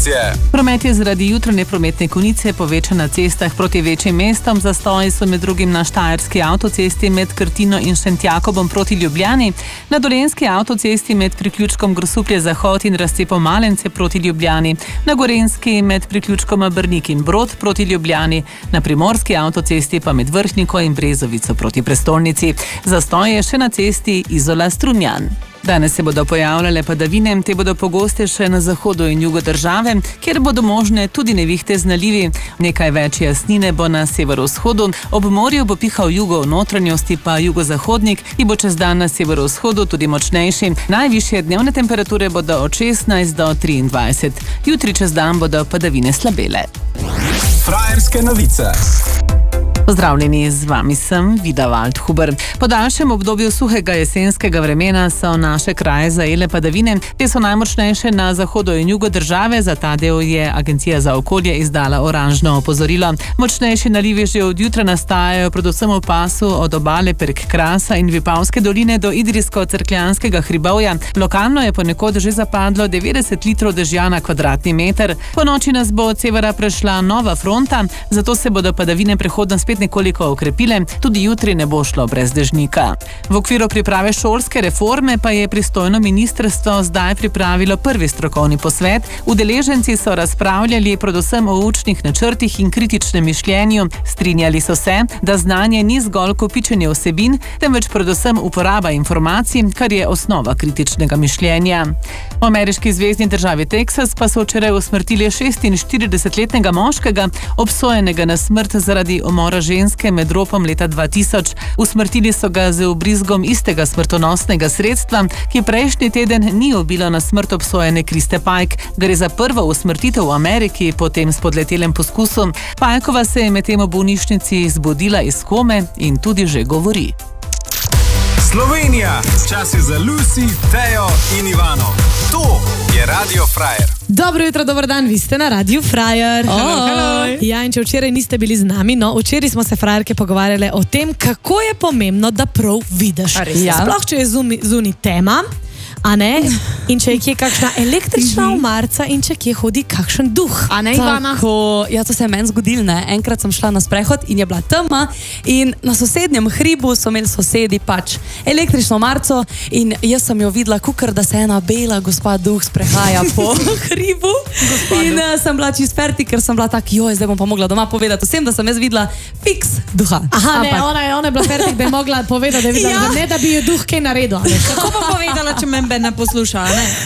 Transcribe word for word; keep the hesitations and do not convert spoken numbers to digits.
informacije. Promet je zaradi jutranje prometne konice povečan na cestah proti večjim mestom. Zastoji so med drugim na Štajerski avtocesti med Krtino in Šentjakobom proti Ljubljani, na Dolenjski avtocesti med priključkom Grosuplje-Zahod in Razcepo-Malence proti Ljubljani, na Gorenjski med priključkoma Brnik in Brod proti Ljubljani, na Primorski avtocesti pa med Vrhniko in Brezovico proti prestolnici. Zastoj je še na cesti Izola-Strunjan. Danes se bodo pojavljale padavine, te bodo pogostejše na zahodu in jugu države, kjer bodo možne tudi nevihte z nalivi. Nekaj več jasnine bo na severovzhodu, ob morju bo pihal jugo v notranjosti pa jugozahodnik in bo čez dan na severovzhodu tudi močnejši. Najvišje dnevne temperature bodo od šestnajst do triindvajset. Jutri čez dan bodo padavine slabele. Frajerske novice. Pozdravljeni, z vami sem Vida Waldhuber. Po daljšem obdobju suhega jesenskega vremena so naše kraje zajele padavine. Te so najmočnejše na zahodu in jugu države, za ta del je Agencija za okolje izdala oranžno opozorilo. Močnejši nalivi že od jutra nastajajo predvsem v pasu od obale prek Krasa in Vipavske doline do Idrijsko-Cerkljanskega hribovja. Lokalno je ponekod že zapadlo devetdeset litrov dežja na kvadratni meter. Po noči nas bo od severa prešla nova fronta, zato se bodo padavine prehodno spet nekoliko okrepile, tudi jutri ne bo šlo brez dežnika. V okviru priprave šolske reforme pa je pristojno ministrstvo zdaj pripravilo prvi strokovni posvet. Udeleženci so razpravljali predvsem o učnih načrtih in kritičnem mišljenju. Strinjali so se, da znanje ni zgolj kopičenje vsebin, temveč predvsem uporaba informacij, kar je osnova kritičnega mišljenja. V ameriški zvezni državi Teksas pa so včeraj usmrtili šestinštiridesetletnega moškega, obsojenega na smrt zaradi umora ženske med ropom leta dva tisoč. Usmrtili so ga z vbrizgom istega smrtonosnega sredstva, ki prejšnji teden ni ubilo na smrt obsojene Kriste Pike. Gre za prvo usmrtitev v Ameriki po tem spodletelem poskusu. Pajkova se je medtem v bolnišnici zbudila iz kome in tudi že govori. Slovenija, čas je za Lucy, Tejo in Ivano. To je Radio Frajer. Dobro jutro, dober dan, vi ste na Radiu Frajer. Hello, hello. Ja, in če včeraj niste bili z nami, no, včeraj smo se frajerke pogovarjale o tem, kako je pomembno, da prav vidiš. Ja. Sploh, če je zuni, zuni tema, a ne? In če je kje kakšna električna omarca in če kje hodi kakšen duh. A ne, Ivana? Tako, ja, to se je meni zgodilo, ne. Enkrat sem šla na sprehod in je bila tema in na sosednjem hribu so imeli sosedi pač električno omarco in jaz sem jo videla, kukar da se ena bela gospa duh sprehaja po hribu. In uh, sem bila čist ferti, ker sem bila tak, joj, zdaj bom pa mogla doma povedati vsem, da sem jaz videla fiks duha. Aha, ne, Ampak, ona je, ona je bila fertik, bi mogla povedati, da je videla, Ja. ne da bi jo duh kaj naredil. Kako pa povedala, če me ne posluša, ne?